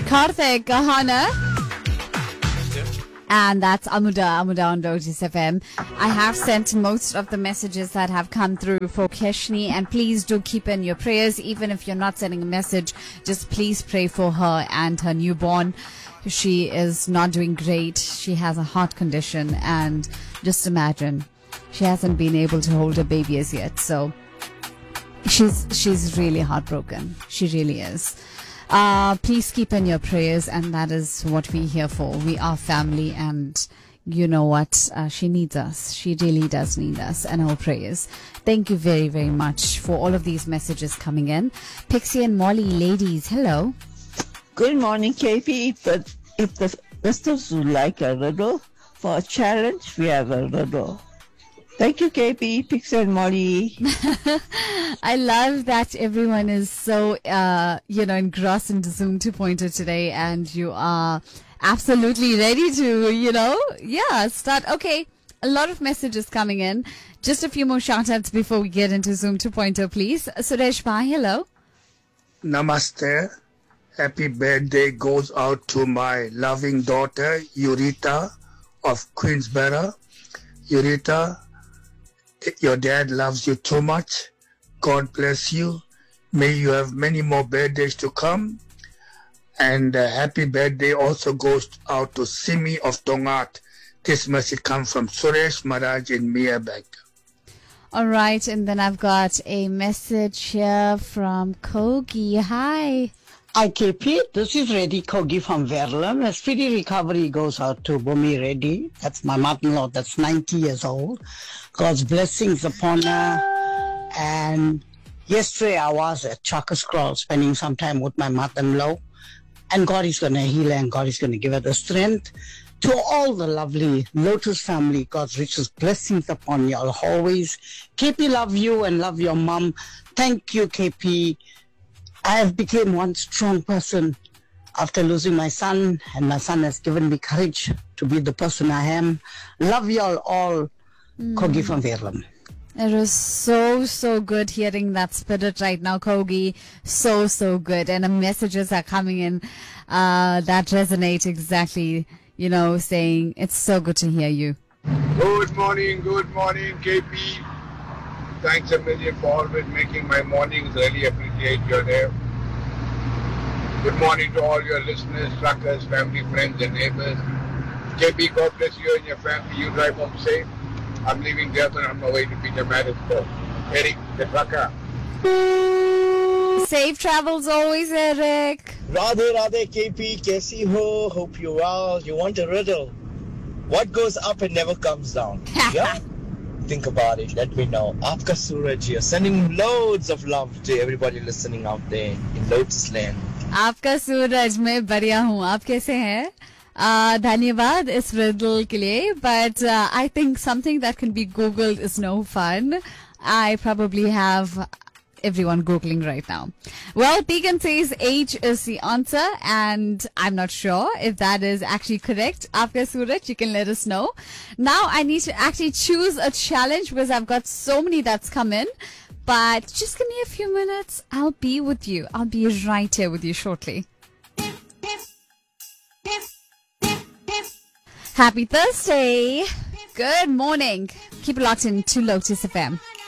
Karthik, Kahana. And that's Amuda on Lotus FM. I have sent most of the messages that have come through for Keshni, and please do keep in your prayers. Even if you're not sending a message, just please pray for her and her newborn. She is not doing great. She has a heart condition, and just imagine, she hasn't been able to hold her baby as yet. So she's really heartbroken. She really is. Please keep in your prayers, and that is what we're here for. We are family, and you know what? She needs us. She really does need us and our prayers. Thank you very, very much for all of these messages coming in. Pixie and Molly, ladies, hello. Good morning, KP. But if the listeners would like a riddle for a challenge, we have a riddle. Thank you, KP, Pixie and Molly. I love that everyone is so, engrossed into Zoom 2.0 today, and you are absolutely ready to, start. Okay, a lot of messages coming in. Just a few more shout-outs before we get into Zoom 2.0, please. Suresh Bhai, hello. Namaste. Happy birthday goes out to my loving daughter, Yurita of Queensborough. Yurita, your dad loves you too much. God bless you. May you have many more birthdays to come. And happy birthday also goes out to Simi of Tongat. This message comes from Suresh Maharaj in Mirabeg. All right, and then I've got a message here from Kogi. Hi. Hi, KP. This is Reddy Kogi from Verulam. A speedy recovery goes out to Bumi Reddy. That's my mother-in-law. That's 90 years old. God's blessings upon her. And yesterday I was at Chaka Scroll spending some time with my mother-in-law. And God is going to heal her, and God is going to give her the strength. To all the lovely Lotus family, God's richest blessings upon you all always. KP, love you and love your mom. Thank you, KP. I have become one strong person after losing my son, and my son has given me courage to be the person I am. Love you all. Kogi from Verulam. It was so good hearing that spirit right now, Kogi. So good. And the messages are coming in that resonate exactly, saying it's so good to hear you. Good morning, KP. Thanks a million for always making my mornings. Really appreciate your there. Good morning to all your listeners, truckers, family, friends, and neighbors. KP, God bless you and your family. You drive home safe. I'm leaving Durban on my way to Peter Madisburg. Eric, the trucker. Safe travels always, Eric. Radhe KP, kaisi ho? Hope you're well. You want a riddle? What goes up and never comes down? Yeah? Think about it. Let me know. Aapka Suraj here. Sending loads of love to everybody listening out there in Lotus Land. आपका सूरज मैं बढ़िया हूँ. आप कैसे हैं? धन्यवाद इस riddle के लिए. But I think something that can be Googled is no fun. I probably have everyone Googling right now. Well, Tegan says H is the answer, and I'm not sure if that is actually correct. After Suraj, you can let us know. Now I need to actually choose a challenge because I've got so many that's come in. But just give me a few minutes. I'll be with you. I'll be right here with you shortly. Happy Thursday. Good morning. Keep it locked in to Lotus FM.